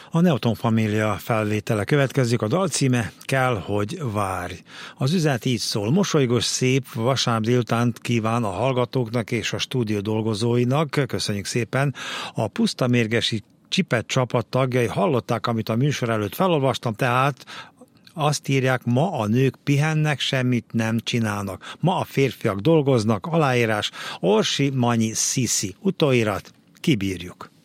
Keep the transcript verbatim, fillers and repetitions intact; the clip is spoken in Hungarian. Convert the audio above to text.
A Neoton Família felvétele következik, a dal címe Kell, hogy várj. Az üzenet így szól: mosolygos, szép vasárnap délutánt kíván a hallgatóknak és a stúdió dolgozóinak. Köszönjük szépen. A Puszta Mérgesi Csipet csapat tagjai hallották, amit a műsor előtt felolvastam, tehát azt írják, ma a nők pihennek, semmit nem csinálnak. Ma a férfiak dolgoznak, aláírás Orsi Manyi Sziszi. Utóirat, kibírjuk.